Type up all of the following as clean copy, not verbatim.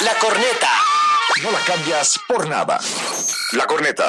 La corneta. No la cambias por nada. La corneta.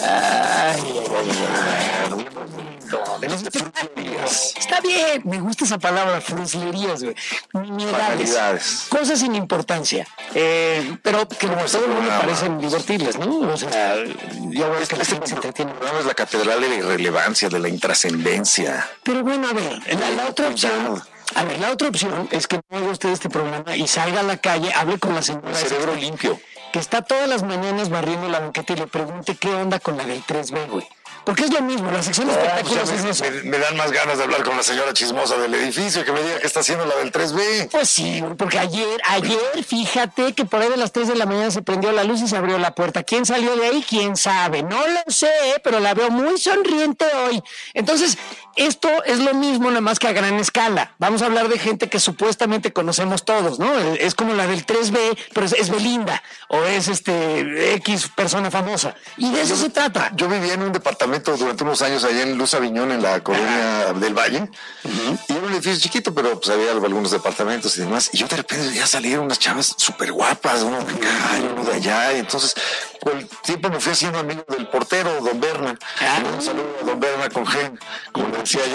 Está bien, me gusta esa palabra, fruslerías, güey. Nimiedades. Cosas sin importancia. Pero que como todo el mundo parecen divertibles, ¿no? O sea, ya ves que este programa es la catedral de la irrelevancia, de la intrascendencia. Pero bueno, a ver, la otra opción. A ver, la otra opción es que no haga usted este programa y salga a la calle, hable con la señora. Cerebro limpio. Que está todas las mañanas barriendo la banqueta y le pregunte qué onda con la del 3B, güey. Porque es lo mismo, la sección de espectáculos es eso. Me dan más ganas de hablar con la señora chismosa del edificio que me diga que está haciendo la del 3B. Pues sí, porque ayer, fíjate que por ahí de las 3 de la mañana se prendió la luz y se abrió la puerta. ¿Quién salió de ahí? ¿Quién sabe? No lo sé, pero la veo muy sonriente hoy. Entonces, esto es lo mismo, nada más que a gran escala. Vamos a hablar de gente que supuestamente conocemos todos, ¿no? Es como la del 3B, pero es Belinda, o es X persona famosa. Y de eso se trata. Yo vivía en un departamento durante unos años allá en Luz Aviñón, en la colonia del Valle, y era un edificio chiquito, pero pues había algunos departamentos y demás, y yo de repente ya salieron unas chavas súper guapas, uno de acá y uno de allá, y entonces con el tiempo me fui haciendo amigo del portero, don Berna. Un saludo a don Berna con G, como le decía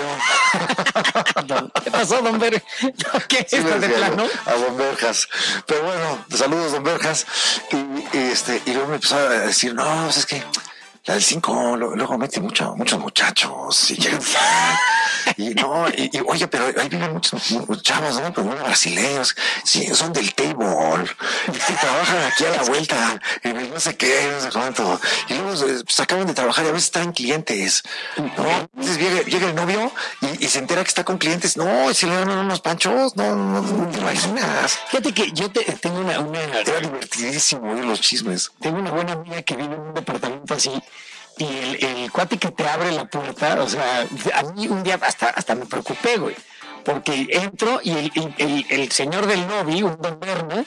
yo. ¿Qué pasó, don Berna? ¿Qué es esto de plano? A don Berjas. Pero bueno, saludos, don Berjas. Y luego me empezó a decir, no, pues es que la del 5 luego mete muchos muchachos y llegan y oye, pero ahí viven muchos chavos, ¿no? Pero bueno, brasileños, sí, son del table, y trabajan aquí a la vuelta, en no sé qué, no sé cuánto, y luego se acaban de trabajar y a veces traen clientes, ¿no? Entonces llega el novio y se entera que está con clientes, no, y se le dan unos panchos, no te imaginas. Fíjate que yo tengo una era divertidísimo oír los chismes. Tengo una buena amiga que vive en un departamento así. Y el cuate que te abre la puerta, o sea, a mí un día hasta me preocupé, güey, porque entro y el señor del novio, un don Berna,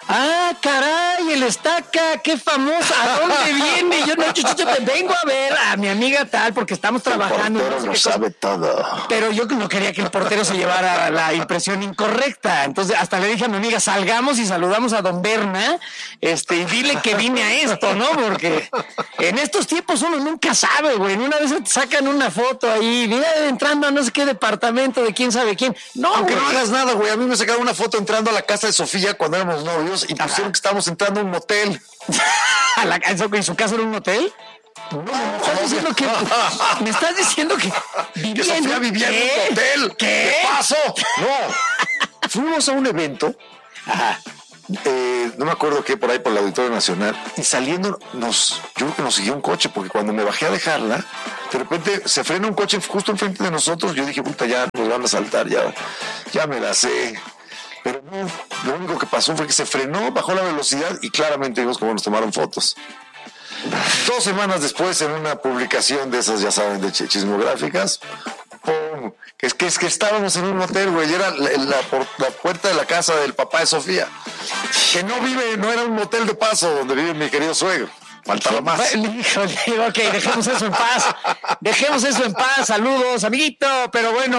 caray, el Estaca, qué famoso, ¿a dónde viene? Yo te vengo a ver a mi amiga tal, porque estamos trabajando. El portero lo sabe todo. Pero yo no quería que el portero se llevara la impresión incorrecta, entonces hasta le dije a mi amiga, salgamos y saludamos a don Berna, y dile que vine a esto, ¿no? Porque en estos tiempos uno nunca sabe, güey, una vez te sacan una foto ahí, mira, entrando a no sé qué departamento de quién sabe quién. No, aunque güey, no hagas nada, güey, a mí me sacaron una foto entrando a la casa de Sofía cuando éramos novios y pusieron que estábamos entrando a un motel. ¿En su casa era un motel? No, me estás diciendo que Sofía vivía en un motel. ¿Qué? ¿Qué pasó? No. Fuimos a un evento. No me acuerdo qué, por ahí por el Auditorio Nacional, y saliendo yo creo que nos siguió un coche, porque cuando me bajé a dejarla, de repente se frena un coche justo enfrente de nosotros. Yo dije, puta, ya nos van a saltar, ya me la sé. Pero no, lo único que pasó fue que se frenó, bajó la velocidad y claramente vimos cómo nos tomaron fotos. 2 semanas después, en una publicación de esas, ya saben, de chismográficas, ¡pum! Es que estábamos en un hotel, güey, y era la puerta de la casa del papá de Sofía, que no era un motel de paso donde vive mi querido suegro. Faltaba más. Híjole, ok, dejemos eso en paz. Saludos, amiguito. Pero bueno,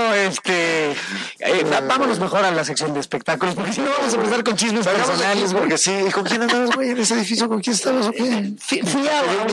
vámonos mejor a la sección de espectáculos, porque si no vamos a empezar con chismes personales, güey. Porque sí, ¿con quién andabas, güey, en ese edificio? ¿Con quién estabas o qué? Fui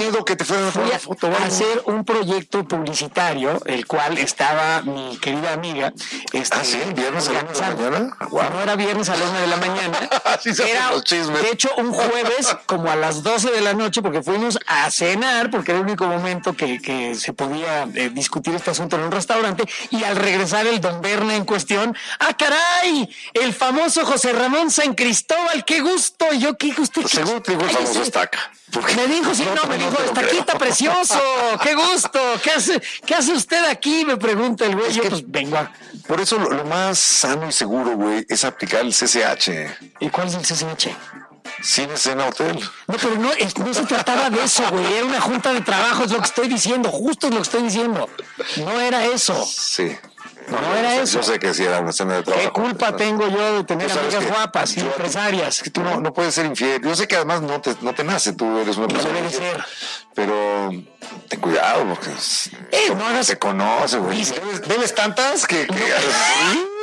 a hacer un proyecto publicitario, el cual estaba mi querida amiga. ¿Sí? ¿Viernes a la 1 de la mañana? Wow. No era viernes a la 1 de la mañana. Así se hacen los chismes. De hecho, un jueves, como a las 12 de la noche, porque fuimos a cenar, porque era el único momento que se podía discutir este asunto en un restaurante, y al regresar el don Berna en cuestión, caray, el famoso José Ramón San Cristóbal, qué gusto. Y yo, ¿qué gusto? Pues seguro te dijo el famoso Estaca. Me dijo, me dijo, Estaquita precioso, qué gusto, ¿qué hace usted aquí? Me pregunta el güey, pues vengo a... Por eso lo más sano y seguro, güey, es aplicar el CCH. ¿Y cuál es el CCH? Cine, cena, hotel. No, pero no se trataba de eso, güey. Era una junta de trabajo, es lo que estoy diciendo. Justo es lo que estoy diciendo. No era eso. Sí. No era eso. Yo sé que sí era una cena de trabajo. ¿Qué culpa tengo yo de tener amigas guapas y empresarias? Es que tú no puedes ser infiel. Yo sé que además no te nace, tú eres una persona. No debe ser. Pero ten cuidado, porque no hagas... te conoce, güey. Debes tantas que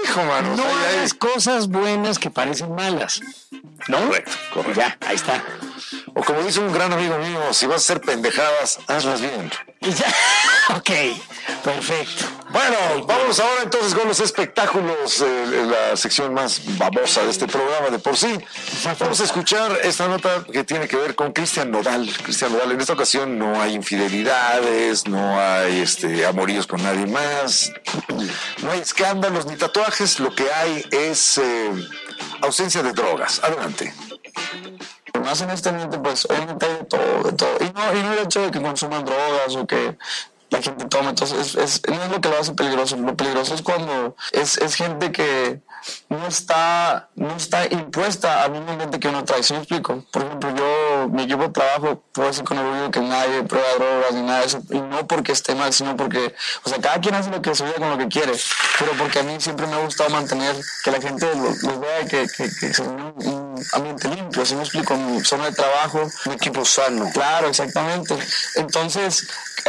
hijo, mano. No hagas cosas buenas que parecen malas. ¿No? Correcto. Ya, ahí está. O como dice un gran amigo mío, si vas a hacer pendejadas, hazlas bien. Y ya. Ok, perfecto. Bueno, vamos ahora entonces con los espectáculos, la sección más babosa de este programa de por sí. Vamos a escuchar esta nota que tiene que ver con Cristian Nodal. Cristian Nodal, en esta ocasión no hay infidelidades, no hay amoríos con nadie más, no hay escándalos ni tatuajes, lo que hay es ausencia de drogas. Adelante. Más en este ambiente, pues obviamente hay de todo. Y no el hecho de que consuman drogas o que la gente tome, entonces no es lo que lo hace peligroso. Lo peligroso es cuando es gente que no está impuesta al mismo ambiente que uno trae. ¿Sí me explico? Por ejemplo, mi equipo de trabajo, puedo decir con orgullo que nadie prueba drogas ni nada de eso, y no porque esté mal, sino porque, o sea, cada quien hace lo que se ve con lo que quiere, pero porque a mí siempre me ha gustado mantener que la gente los vea y que sea un ambiente limpio. ¿Sí me explico? Mi zona de trabajo, un equipo sano. Claro, exactamente. Entonces,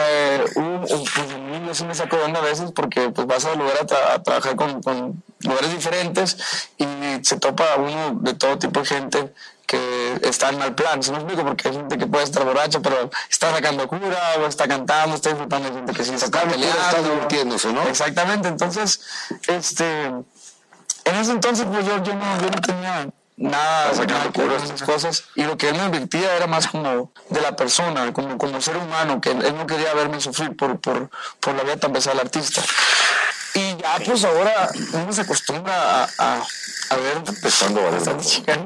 pues a mí sí me sacó de onda a veces porque pues vas al lugar a trabajar con lugares diferentes y se topa uno de todo tipo de gente que está en mal plan. ¿Sí me explico? Porque hay gente que puede estar borracha, pero está sacando cura o está cantando, está disfrutando, hay gente que sí está peleando, está divirtiéndose, ¿no? Exactamente. Entonces, en ese entonces pues yo no tenía nada sacando curas, esas cosas, y lo que él me advertía era más como de la persona, como ser humano, que él no quería verme sufrir por la vida tan pesada del artista. Y ya pues ahora uno se acostumbra a ver empezando a ver.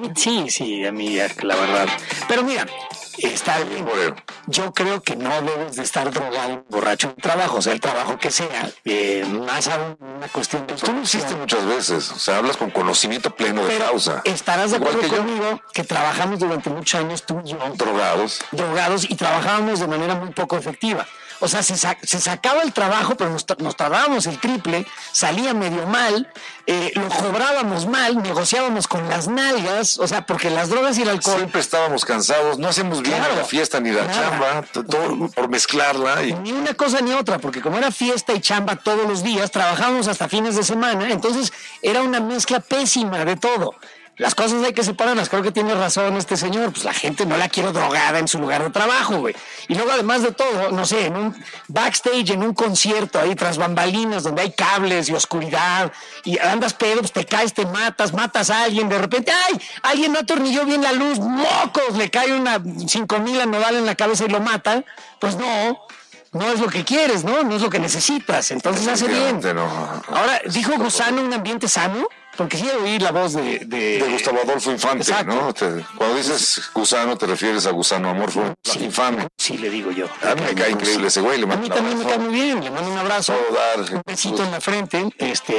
Sí, a mí la verdad. Pero mira, está bien. Yo creo que no debes de estar drogado, borracho en trabajo, o sea, el trabajo que sea, más aún una cuestión de... Tú lo hiciste muchas veces, o sea, hablas con conocimiento pleno de causa. Estarás de acuerdo conmigo que trabajamos durante muchos años tú y yo. Drogados y trabajábamos de manera muy poco efectiva. O sea, se sacaba el trabajo, pero nos tardábamos el triple, salía medio mal, lo cobrábamos mal, negociábamos con las nalgas, o sea, porque las drogas y el alcohol... Siempre estábamos cansados, no hacíamos bien la fiesta ni la chamba, todo por mezclarla. Ni una cosa ni otra, porque como era fiesta y chamba todos los días, trabajábamos hasta fines de semana, entonces era una mezcla pésima de todo. Las cosas hay que separarlas, creo que tiene razón este señor, pues la gente no la quiere drogada en su lugar de trabajo, güey. Y luego además de todo, no sé, en un backstage, en un concierto ahí tras bambalinas donde hay cables y oscuridad y andas pedo, pues te caes, te matas a alguien, de repente, ¡ay! Alguien no atornilló bien la luz, ¡mocos! Le cae una 5,000 a Nodal en la cabeza y lo mata, pues no es lo que quieres, ¿no? No es lo que necesitas, entonces hace bien. No. Ahora, dijo Gusano, un ambiente sano. Porque sí oí la voz de Gustavo Adolfo Infante, exacto. ¿No? Cuando dices gusano te refieres a Gusano Amorfo, infame. Sí, le digo yo. A mí me cae increíble ese güey. A mí también me cae muy bien, le mando un abrazo, un besito en la frente,